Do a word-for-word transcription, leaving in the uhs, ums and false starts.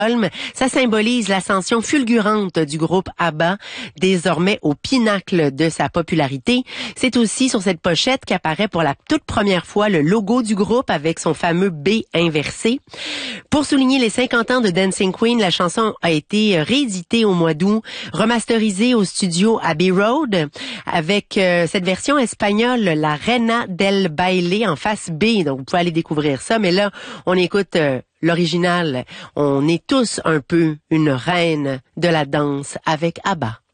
Ça symbolise l'ascension fulgurante du groupe ABBA, désormais au pinacle de sa popularité. C'est aussi sur cette pochette qu'apparaît pour la toute première fois le logo du groupe avec son fameux B inversé. Pour souligner les cinquante ans de Dancing Queen, la chanson a été rééditée au mois d'août, remasterisée au studio Abbey Road avec euh, cette version espagnole, la Reina del Baile en face B. Donc vous pouvez aller découvrir ça, mais là on écoute euh, l'original. On est tous un peu une reine de la danse avec ABBA.